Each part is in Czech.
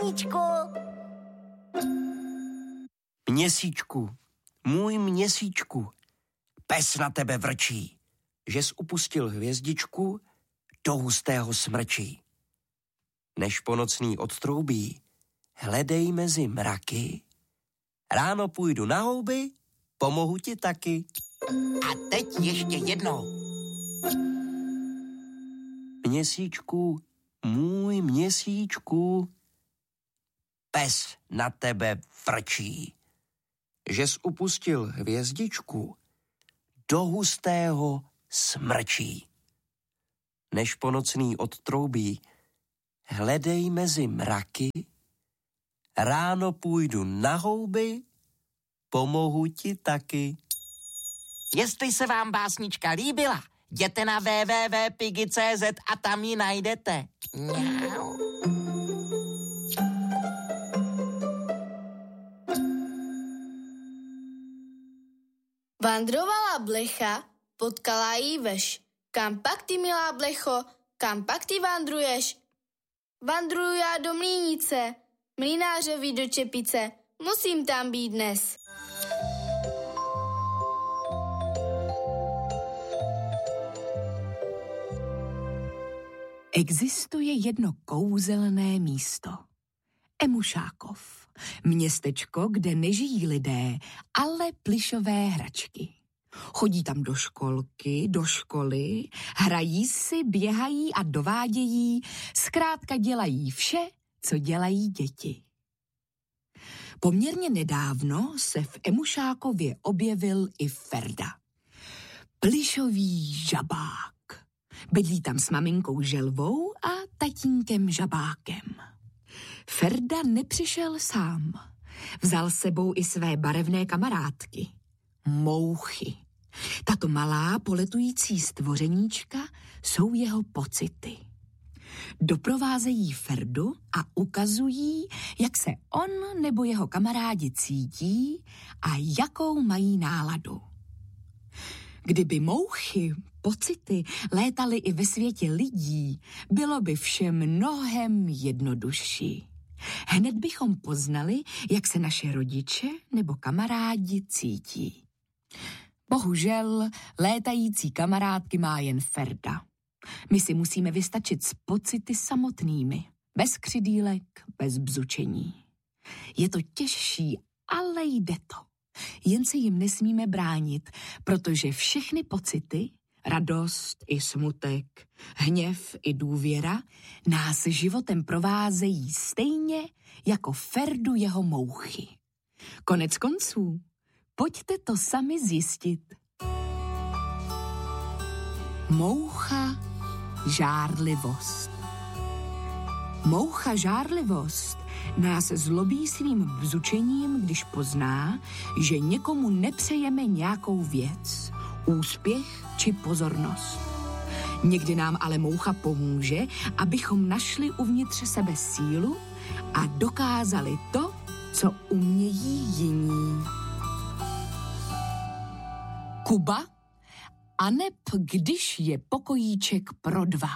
básničku. Měsíčku, můj měsíčku, pes na tebe vrčí, žes upustil hvězdičku do hustého smrčí. Než ponocný odtroubí, hledej mezi mraky, ráno půjdu na houby, pomohu ti taky. A teď ještě jednou. Měsíčku, můj měsíčku, pes na tebe vrčí, žes upustil hvězdičku do hustého smrčí. Než ponocný odtroubí, hledej mezi mraky, ráno půjdu na houby, pomohu ti taky. Jestli se vám básnička líbila, jděte na www.pigi.cz a tam ji najdete. Mňau. Vandrovala blecha, potkala jí veš. Kam pak ty, milá blecho, kam pak ty vandruješ? Vandruju já do mlýnice, mlynářovi do čepice, musím tam být dnes. Existuje jedno kouzelné místo. Emušákov. Městečko, kde nežijí lidé, ale plyšové hračky. Chodí tam do školky, do školy, hrají si, běhají a dovádějí, zkrátka dělají vše, co dělají děti. Poměrně nedávno se v Emušákově objevil i Ferda. Plyšový žabák. Bydlí tam s maminkou Želvou a tatínkem Žabákem. Ferda nepřišel sám. Vzal s sebou i své barevné kamarádky. Mouchy. Tato malá poletující stvořeníčka jsou jeho pocity. Doprovázejí Ferdu a ukazují, jak se on nebo jeho kamarádi cítí a jakou mají náladu. Kdyby mouchy, pocity létaly i ve světě lidí, bylo by vše mnohem jednodušší. Hned bychom poznali, jak se naše rodiče nebo kamarádi cítí. Bohužel létající kamarádky má jen Ferda. My si musíme vystačit s pocity samotnými, bez křidýlek, bez bzučení. Je to těžší, ale jde to. Jen se jim nesmíme bránit, protože všechny pocity, radost i smutek, hněv i důvěra, nás životem provázejí stejně jako Ferdu jeho mouchy. Konec konců, pojďte to sami zjistit. Moucha žárlivost. Moucha žárlivost nás zlobí svým bzučením, když pozná, že někomu nepřejeme nějakou věc, úspěch či pozornost. Někdy nám ale moucha pomůže, abychom našli uvnitř sebe sílu a dokázali to, co umějí jiní. Kuba, aneb když je pokojíček pro dva.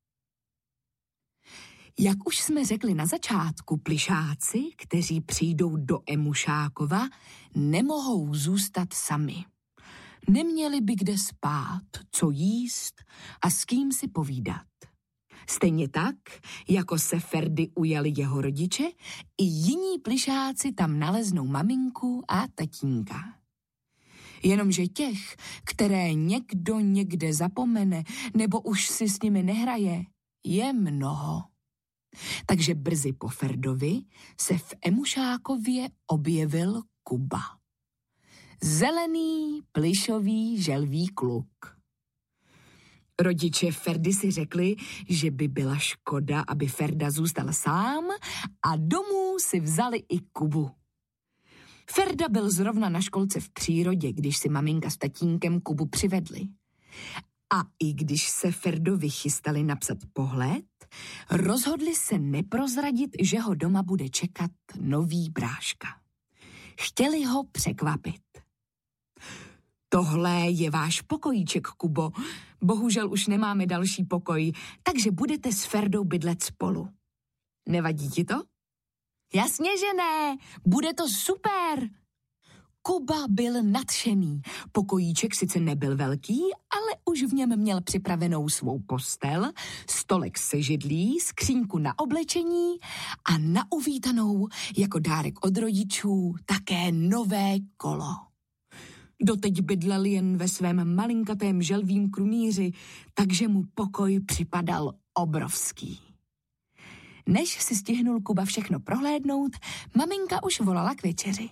Jak už jsme řekli na začátku, plyšáci, kteří přijdou do Emušákova, nemohou zůstat sami. Neměli by kde spát, co jíst a s kým si povídat. Stejně tak, jako se Ferdy ujali jeho rodiče, i jiní plyšáci tam naleznou maminku a tatínka. Jenomže těch, které někdo někde zapomene nebo už si s nimi nehraje, je mnoho. Takže brzy po Ferdovi se v Emušákově objevil Kuba. Zelený, plyšový, želvý kluk. Rodiče Ferdy si řekli, že by byla škoda, aby Ferda zůstal sám a domů si vzali i Kubu. Ferda byl zrovna na školce v přírodě, když si maminka s tatínkem Kubu přivedli. A i když se Ferdovi chystali napsat pohled, rozhodli se neprozradit, že ho doma bude čekat nový bráška. Chtěli ho překvapit. Tohle je váš pokojíček, Kubo. Bohužel už nemáme další pokoj, takže budete s Ferdou bydlet spolu. Nevadí ti to? Jasně, že ne, bude to super. Kuba byl nadšený. Pokojíček sice nebyl velký, ale už v něm měl připravenou svou postel, stolek se židlí, skříňku na oblečení a na uvítanou jako dárek od rodičů také nové kolo. Doteď bydlel jen ve svém malinkatém želvím krunýři, takže mu pokoj připadal obrovský. Než si stihnul Kuba všechno prohlédnout, maminka už volala k večeři.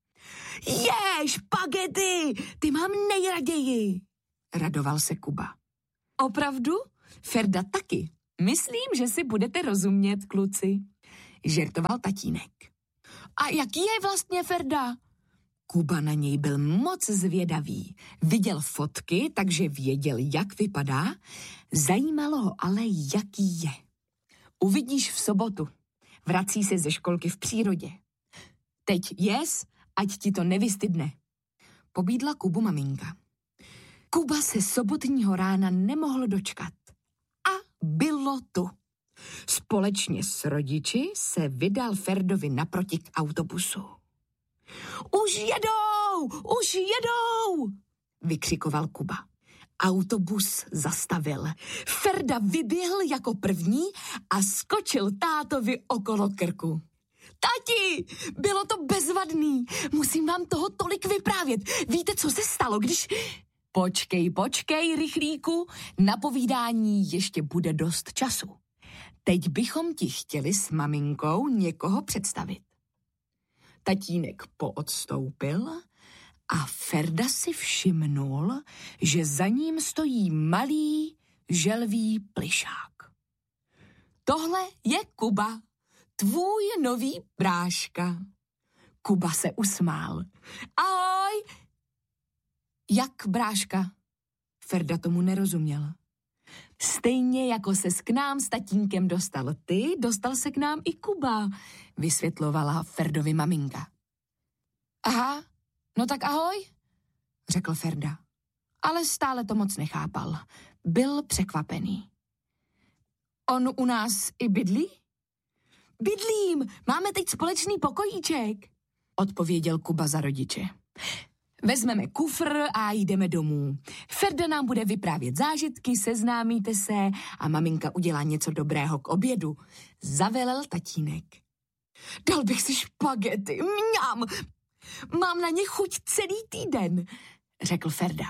Špagety, ty mám nejraději, radoval se Kuba. Opravdu? Ferda taky. Myslím, že si budete rozumět, kluci, žertoval tatínek. A jaký je vlastně Ferda? Kuba na něj byl moc zvědavý. Viděl fotky, takže věděl, jak vypadá. Zajímalo ho ale, jaký je. Uvidíš v sobotu. Vrací se ze školky v přírodě. Teď jes, ať ti to nevystydne. Pobídla Kubu maminka. Kuba se sobotního rána nemohl dočkat. A bylo tu. Společně s rodiči se vydal Ferdovi naproti k autobusu. Už jedou, vykřikoval Kuba. Autobus zastavil. Ferda vyběhl jako první a skočil tátovi okolo krku. Tati, bylo to bezvadný. Musím vám toho tolik vyprávět. Víte, co se stalo, když... Počkej, rychlíku. Na povídání ještě bude dost času. Teď bychom ti chtěli s maminkou někoho představit. Tatínek poodstoupil a Ferda si všimnul, že za ním stojí malý želvý plišák. Tohle je Kuba, tvůj nový bráška. Kuba se usmál. Ahoj! Jak bráška? Ferda tomu nerozuměl. Stejně jako ses k nám s tatínkem dostal ty, dostal se k nám i Kuba, vysvětlovala Ferdovi maminka. Aha, no tak ahoj, řekl Ferda. Ale stále to moc nechápal. Byl překvapený. On u nás i bydlí? Bydlím, máme teď společný pokojíček, odpověděl Kuba za rodiče. Vezmeme kufr a jdeme domů. Ferda nám bude vyprávět zážitky, seznámíte se a maminka udělá něco dobrého k obědu. Zavelel tatínek. Dal bych si špagety, mňam. Mám na ně chuť celý týden, řekl Ferda.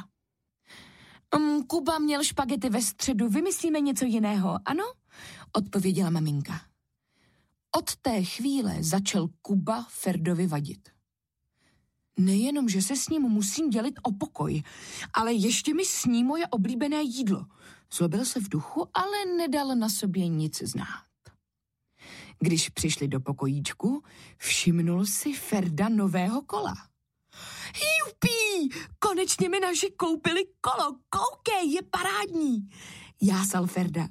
Kuba měl špagety ve středu, vymyslíme něco jiného, ano? Odpověděla maminka. Od té chvíle začal Kuba Ferdovi vadit. Nejenom, že se s ním musím dělit o pokoj, ale ještě mi sní moje oblíbené jídlo. Zlobil se v duchu, ale nedal na sobě nic znát. Když přišli do pokojíčku, všimnul si Ferda nového kola. Jupí, konečně mi naši koupili kolo, koukej, je parádní, jásal Ferda.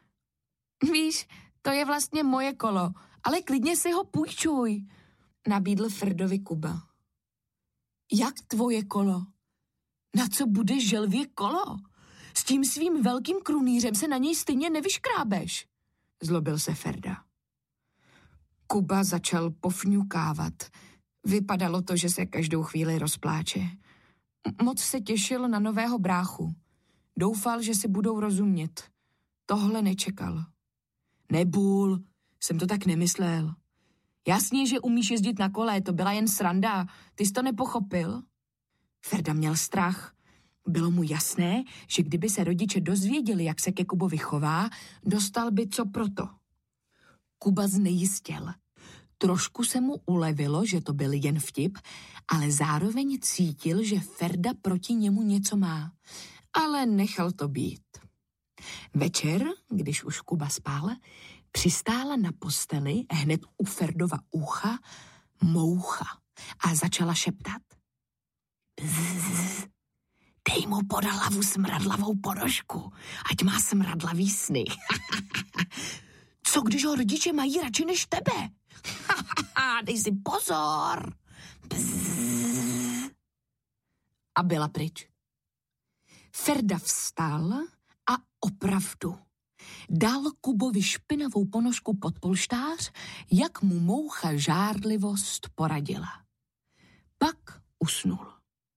Víš, to je vlastně moje kolo, ale klidně si ho půjčuj, nabídl Ferdovi Kuba. Jak tvoje kolo? Na co bude želvě kolo? S tím svým velkým krunýřem se na něj stejně nevyškrábeš, zlobil se Ferda. Kuba začal pofňukávat. Vypadalo to, že se každou chvíli rozpláče. Moc se těšil na nového bráchu. Doufal, že si budou rozumět. Tohle nečekal. Nebůl, jsem to tak nemyslel. Jasně, že umíš jezdit na kole, to byla jen sranda. Ty jsi to nepochopil? Ferda měl strach. Bylo mu jasné, že kdyby se rodiče dozvěděli, jak se ke Kubovi chová, dostal by co proto. Kuba znejistěl. Trošku se mu ulevilo, že to byl jen vtip, ale zároveň cítil, že Ferda proti němu něco má. Ale nechal to být. Večer, když už Kuba spal, přistála na posteli hned u Ferdova ucha moucha a začala šeptat. Bzz, dej mu pod hlavu smradlavou ponožku, ať má smradlavý sny. Co když ho rodiče mají radši než tebe? Dej si pozor. Bzz. A byla pryč. Ferda vstal a opravdu dal Kubovi špinavou ponožku pod polštář, jak mu moucha žárlivost poradila. Pak usnul.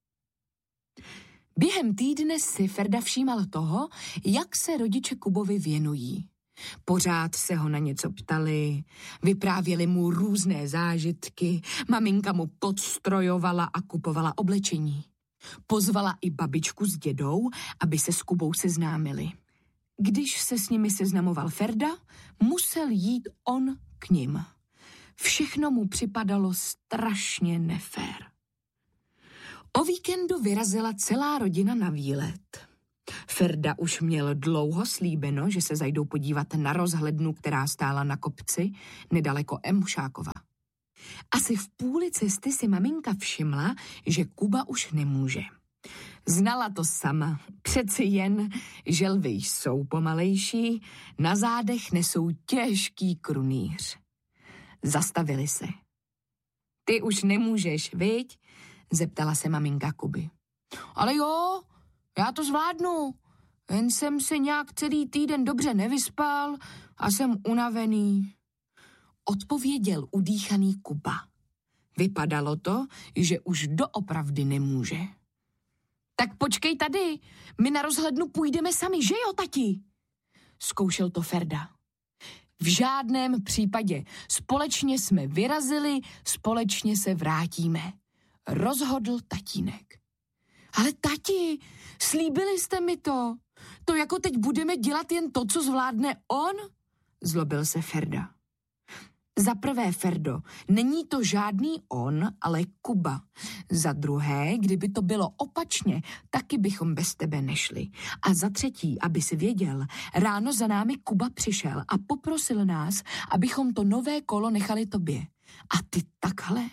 Během týdne si Ferda všímal toho, jak se rodiče Kubovi věnují. Pořád se ho na něco ptali, vyprávěli mu různé zážitky, maminka mu podstrojovala a kupovala oblečení. Pozvala i babičku s dědou, aby se s Kubou seznámili. Když se s nimi seznamoval Ferda, musel jít on k nim. Všechno mu připadalo strašně nefér. O víkendu vyrazila celá rodina na výlet. Ferda už měl dlouho slíbeno, že se zajdou podívat na rozhlednu, která stála na kopci nedaleko Emušákova. Asi v půli cesty si maminka všimla, že Kuba už nemůže. Znala to sama, přeci jen želvy jsou pomalejší, na zádech nesou těžký krunýř. Zastavili se. Ty už nemůžeš, viď? Zeptala se maminka Kuby. Ale jo, já to zvládnu. Jen jsem se nějak celý týden dobře nevyspal a jsem unavený. Odpověděl udýchaný Kuba. Vypadalo to, že už doopravdy nemůže. Tak počkej tady, my na rozhlednu půjdeme sami, že jo, tati? Zkoušel to Ferda. V žádném případě. Společně jsme vyrazili, společně se vrátíme. Rozhodl tatínek. Ale tati, slíbili jste mi to. To jako teď budeme dělat jen to, co zvládne on? Zlobil se Ferda. Za prvé, Ferdo, není to žádný on, ale Kuba. Za druhé, kdyby to bylo opačně, taky bychom bez tebe nešli. A za třetí, aby si věděl, ráno za námi Kuba přišel a poprosil nás, abychom to nové kolo nechali tobě. A ty takhle?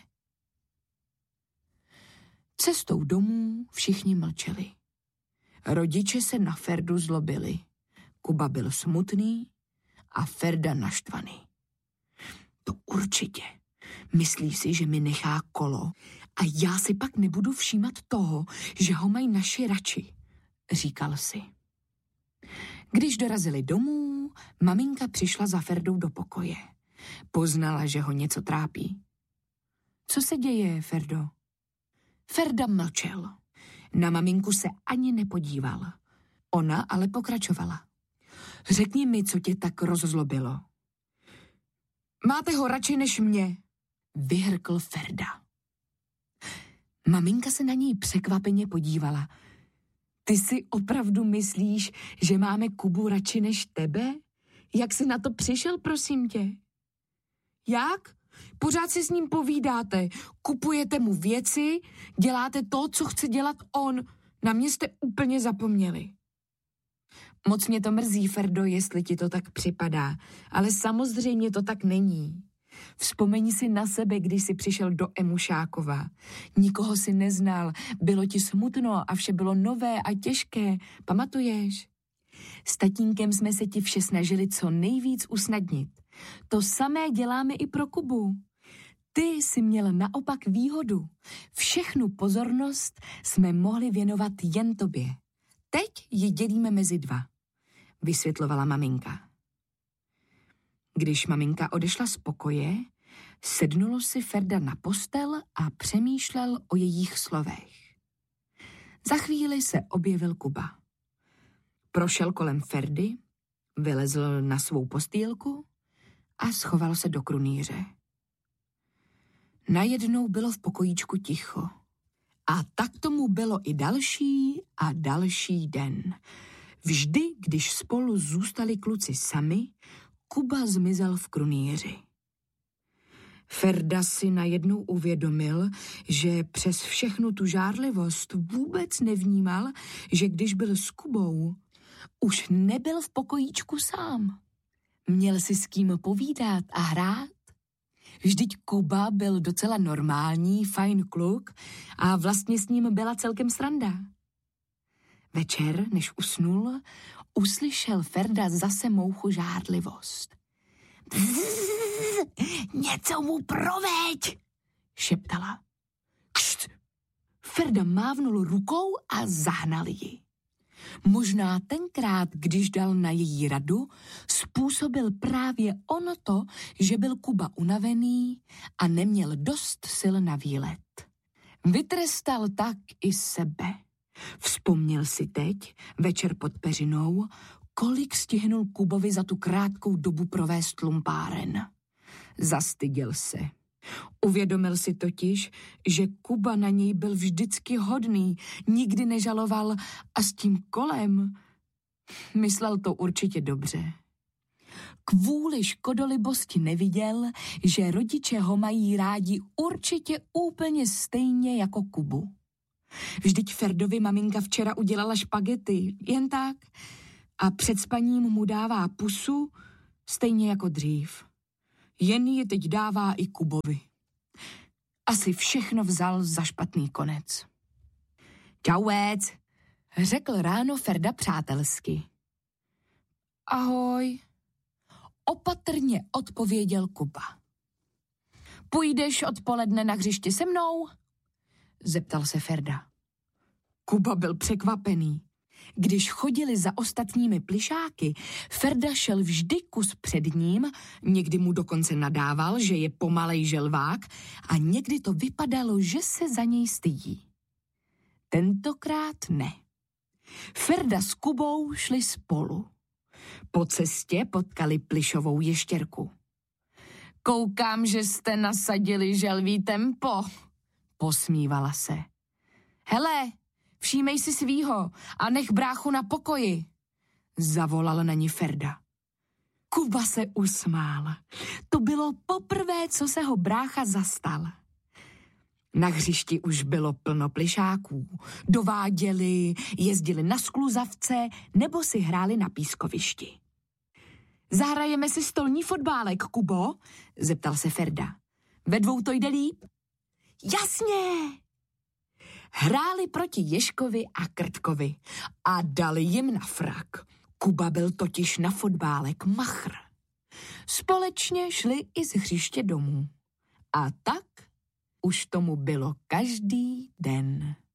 Cestou domů všichni mlčeli. Rodiče se na Ferdu zlobili. Kuba byl smutný a Ferda naštvaný. To určitě. Myslí si, že mi nechá kolo a já si pak nebudu všímat toho, že ho mají naši radši, říkal si. Když dorazili domů, maminka přišla za Ferdou do pokoje. Poznala, že ho něco trápí. Co se děje, Ferdo? Ferda mlčel. Na maminku se ani nepodíval. Ona ale pokračovala. Řekni mi, co tě tak rozzlobilo. Máte ho radši než mě, vyhrkl Ferda. Maminka se na něj překvapeně podívala. Ty si opravdu myslíš, že máme Kubu radši než tebe? Jak jsi na to přišel, prosím tě? Jak? Pořád si s ním povídáte, kupujete mu věci, děláte to, co chce dělat on. Na mě jste úplně zapomněli. Moc mě to mrzí, Ferdo, jestli ti to tak připadá, ale samozřejmě to tak není. Vzpomeň si na sebe, když jsi přišel do Emušákova. Nikoho si neznal, bylo ti smutno a vše bylo nové a těžké, pamatuješ? S tatínkem jsme se ti vše snažili co nejvíc usnadnit. To samé děláme i pro Kubu. Ty jsi měl naopak výhodu. Všechnu pozornost jsme mohli věnovat jen tobě. Teď ji dělíme mezi dva, vysvětlovala maminka. Když maminka odešla z pokoje, sednul si Ferda na postel a přemýšlel o jejich slovech. Za chvíli se objevil Kuba. Prošel kolem Ferdy, vylezl na svou postýlku a schoval se do krunýře. Najednou bylo v pokojíčku ticho. A tak tomu bylo i další a další den. Vždy, když spolu zůstali kluci sami, Kuba zmizel v krunýři. Ferda si najednou uvědomil, že přes všechnu tu žárlivost vůbec nevnímal, že když byl s Kubou, už nebyl v pokojíčku sám. Měl si s kým povídat a hrát. Vždyť Kuba byl docela normální, fajn kluk a vlastně s ním byla celkem sranda. Večer, než usnul, uslyšel Ferda zase mouchu žárlivost. Něco mu proveď, šeptala. Kšt! Ferda mávnul rukou a zahnal ji. Možná tenkrát, když dal na její radu, způsobil právě ono to, že byl Kuba unavený a neměl dost sil na výlet. Vytrestal tak i sebe. Vzpomněl si teď, večer pod peřinou, kolik stihnul Kubovi za tu krátkou dobu provést lumpáren. Zastyděl se. Uvědomil si totiž, že Kuba na něj byl vždycky hodný, nikdy nežaloval a s tím kolem myslel to určitě dobře. Kvůli škodolibosti neviděl, že rodiče ho mají rádi určitě úplně stejně jako Kubu. Vždyť Ferdovi maminka včera udělala špagety, jen tak, a před spaním mu dává pusu, stejně jako dřív. Jen ji teď dává i Kubovi. Asi všechno vzal za špatný konec. Čauec, řekl ráno Ferda přátelsky. Ahoj, opatrně odpověděl Kuba. Půjdeš odpoledne na hřiště se mnou? Zeptal se Ferda. Kuba byl překvapený. Když chodili za ostatními plišáky, Ferda šel vždy kus před ním, někdy mu dokonce nadával, že je pomalej želvák a někdy to vypadalo, že se za něj stydí. Tentokrát ne. Ferda s Kubou šli spolu. Po cestě potkali plišovou ještěrku. Koukám, že jste nasadili želví tempo, posmívala se. Hele, všímej si svýho a nech bráchu na pokoji, zavolal na ní Ferda. Kuba se usmál. To bylo poprvé, co se ho brácha zastal. Na hřišti už bylo plno plišáků. Dováděli, jezdili na skluzavce nebo si hráli na pískovišti. Zahrajeme si stolní fotbálek, Kubo? Zeptal se Ferda. Ve dvou to jde líp? Jasně! Hráli proti Ježkovi a Krtkovi a dali jim na frak. Kuba byl totiž na fotbálek machr. Společně šli i z hřiště domů. A tak už tomu bylo každý den.